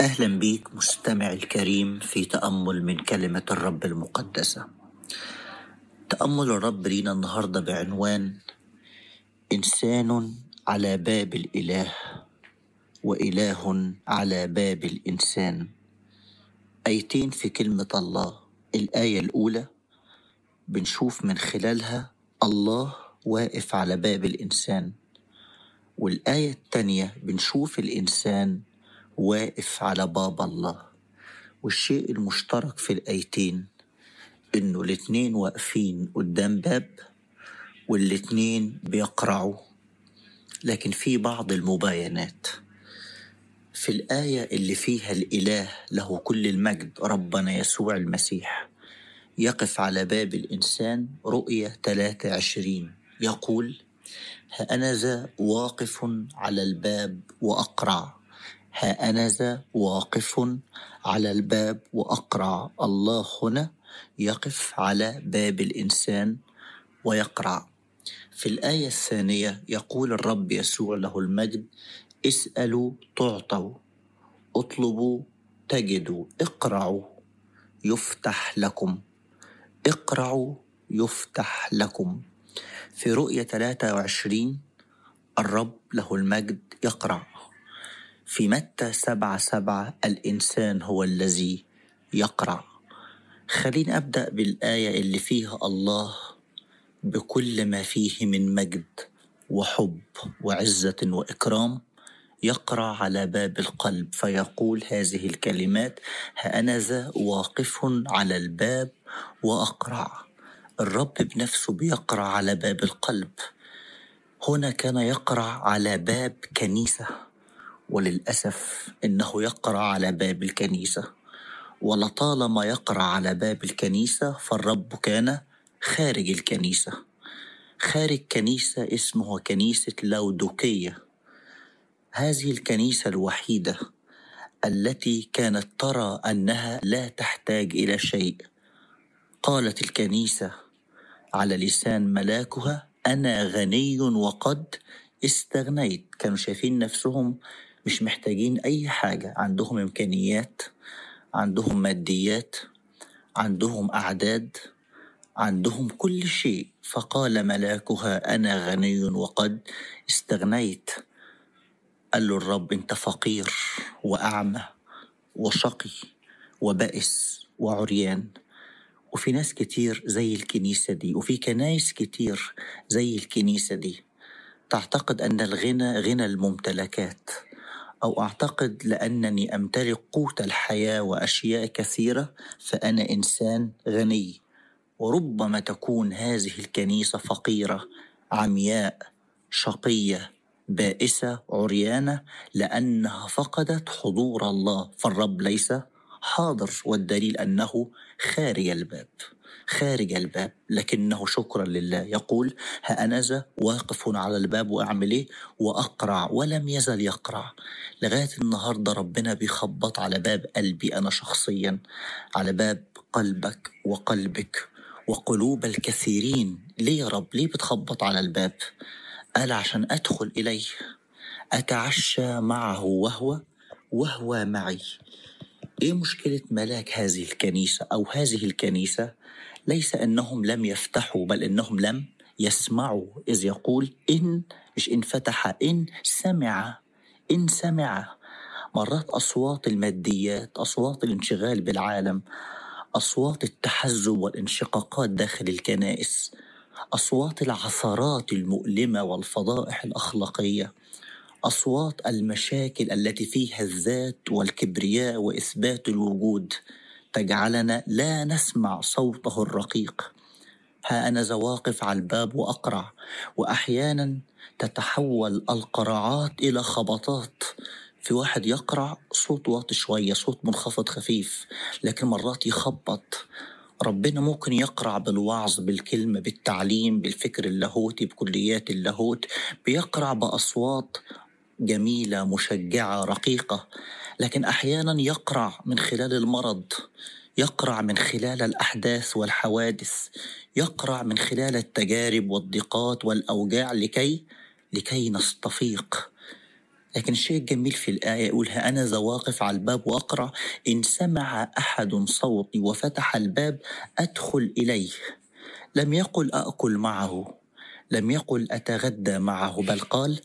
أهلا بيك مستمع الكريم في تأمل من كلمة الرب المقدسة. تأمل الرب لينا النهاردة بعنوان إنسان على باب الإله وإله على باب الإنسان. آيتين في كلمة الله. الآية الأولى بنشوف من خلالها الله واقف على باب الإنسان، والآية التانية بنشوف الإنسان واقف على باب الله. والشيء المشترك في الآيتين إنه الاتنين واقفين قدام باب والاتنين بيقرعوا، لكن في بعض المباينات. في الآية اللي فيها الإله له كل المجد ربنا يسوع المسيح يقف على باب الإنسان، رؤية 23 يقول: ها أنا ذا واقف على الباب وأقرع. ها أنا ذا واقف على الباب وأقرع. الله هنا يقف على باب الإنسان ويقرع. في الآية الثانية يقول الرب يسوع له المجد: اسألوا تعطوا، اطلبوا تجدوا، اقرعوا يفتح لكم. اقرعوا يفتح لكم. في رؤية 23 الرب له المجد يقرع. في متى 7:7 الإنسان هو الذي يقرع. خليني أبدأ بالآية اللي فيها الله بكل ما فيه من مجد وحب وعزة وإكرام يقرع على باب القلب، فيقول هذه الكلمات: ها أنا ذا واقف على الباب وأقرع. الرب بنفسه بيقرع على باب القلب. هنا كان يقرع على باب كنيسة، وللأسف إنه يقرع على باب الكنيسة. ولطالما يقرع على باب الكنيسة فالرب كان خارج الكنيسة. خارج كنيسة اسمه كنيسة لاودوكية. هذه الكنيسة الوحيدة التي كانت ترى أنها لا تحتاج إلى شيء. قالت الكنيسة على لسان ملاكها: أنا غني وقد استغنيت. كانوا شايفين نفسهم مش محتاجين أي حاجة، عندهم إمكانيات، عندهم ماديات، عندهم أعداد، عندهم كل شيء. فقال ملاكها: أنا غني وقد استغنيت. قال له الرب: أنت فقير وأعمى وشقي وبائس وعريان. وفي ناس كتير زي الكنيسة دي، وفي كنايس كتير زي الكنيسة دي تعتقد أن الغنى غنى الممتلكات، أو أعتقد لأنني أمتلك قوت الحياة وأشياء كثيرة فأنا إنسان غني. وربما تكون هذه الكنيسة فقيرة، عمياء، شقية، بائسة، عريانة، لأنها فقدت حضور الله، فالرب ليس حاضر. والدليل أنه خارج الباب. خارج الباب، لكنه شكرا لله يقول: ها أنا ذا واقف على الباب وأعمل إيه؟ وأقرع. ولم يزل يقرع لغاية النهاردة. ربنا بيخبط على باب قلبي أنا شخصيا، على باب قلبك وقلبك وقلوب الكثيرين. ليه يا رب؟ ليه بتخبط على الباب؟ قال: عشان أدخل إليه، أتعشى معه وهو معي. إيه مشكلة ملاك هذه الكنيسة أو هذه الكنيسة؟ ليس أنهم لم يفتحوا، بل أنهم لم يسمعوا. إذ يقول مش إن فتح، إن سمع. إن سمع. مرات أصوات الماديات، أصوات الانشغال بالعالم، أصوات التحزب والانشقاقات داخل الكنائس، أصوات العثرات المؤلمة والفضائح الأخلاقية، أصوات المشاكل التي فيها الذات والكبرياء وإثبات الوجود تجعلنا لا نسمع صوته الرقيق. ها أنا ذا واقف على الباب وأقرع. وأحيانا تتحول القراعات إلى خبطات. في واحد يقرع صوت واطي شوية، صوت منخفض خفيف، لكن مرات يخبط. ربنا ممكن يقرع بالوعظ، بالكلمة، بالتعليم، بالفكر اللاهوتي، بكليات اللاهوت. بيقرع بأصوات جميلة مشجعة رقيقة. لكن أحيانا يقرع من خلال المرض، يقرع من خلال الأحداث والحوادث، يقرع من خلال التجارب والضيقات والأوجاع لكي نستفيق. لكن الشيء الجميل في الآية يقول: ها أنا ذا واقف على الباب وأقرع، إن سمع أحد صوتي وفتح الباب أدخل إليه. لم يقل أأكل معه، لم يقل أتغدى معه، بل قال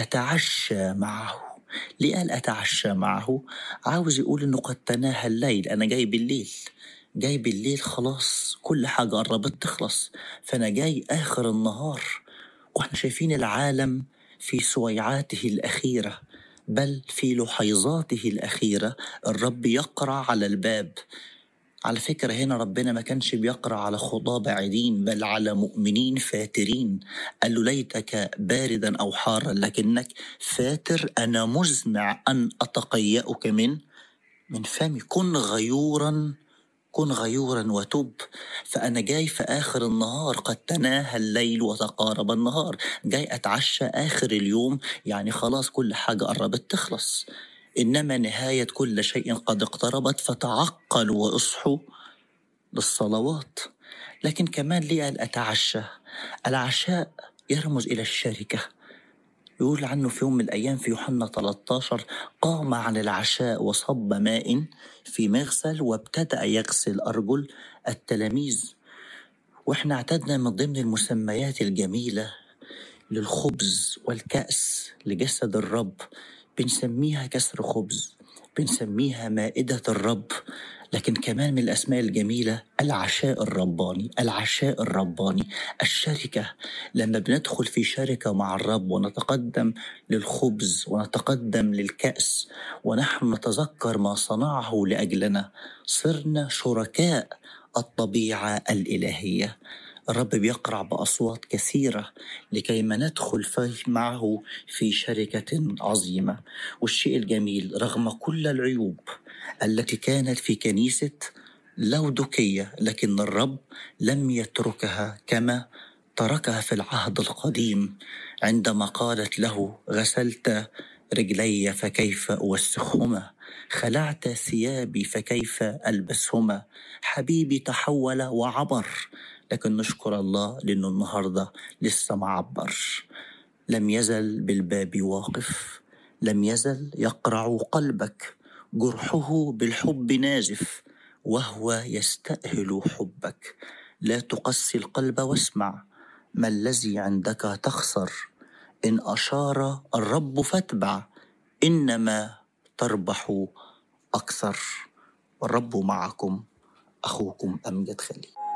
أتعشى معه. ليه قال أتعشى معه؟ عاوز يقول إنه قد تناهى الليل، أنا جاي بالليل، جاي بالليل، خلاص كل حاجة قربت تخلص، فأنا جاي آخر النهار. وإحنا شايفين العالم في سويعاته الأخيرة، بل في لحظاته الأخيرة الرب يقرع على الباب. على فكرة هنا ربنا ما كانش بيقرأ على خطاة بعيدين، بل على مؤمنين فاترين. قال له: ليتك باردا أو حارا لكنك فاتر، أنا مزمع أن أتقيأك من فمي. كن غيورا، كن غيورا وتب، فأنا جاي في آخر النهار، قد تناهى الليل وتقارب النهار، جاي أتعشى آخر اليوم، يعني خلاص كل حاجة قربت تخلص، إنما نهاية كل شيء قد اقتربت، فتعقلوا واصحوا للصلوات. لكن كمان ليه قال أتعشى؟ العشاء يرمز إلى الشركة. يقول عنه في يوم من الأيام في يوحنا 13: قام عن العشاء وصب ماء في مغسل وابتدأ يغسل أرجل التلاميذ. وإحنا اعتدنا من ضمن المسميات الجميلة للخبز والكأس لجسد الرب، بنسميها كسر خبز، بنسميها مائدة الرب. لكن كمان من الأسماء الجميلة العشاء الرباني، العشاء الرباني، الشركة. لما بندخل في شركة مع الرب ونتقدم للخبز ونتقدم للكأس ونحن نتذكر ما صنعه لأجلنا، صرنا شركاء الطبيعة الإلهية. الرب بيقرع بأصوات كثيرة لكي ما ندخل معه في شركة عظيمة. والشيء الجميل رغم كل العيوب التي كانت في كنيسة لودوكية، لكن الرب لم يتركها كما تركها في العهد القديم، عندما قالت له: غسلت رجلي فكيف أوسخهما، خلعت ثيابي فكيف ألبسهما. حبيبي تحول وعبر، لكن نشكر الله لأنه النهاردة لسه معبر. لم يزل بالباب واقف، لم يزل يقرع قلبك، جرحه بالحب نازف وهو يستأهل حبك. لا تقسي القلب واسمع، ما الذي عندك تخسر؟ إن أشار الرب فاتبع، إنما تربح أكثر. والرب معكم. أخوكم أمجد خليل.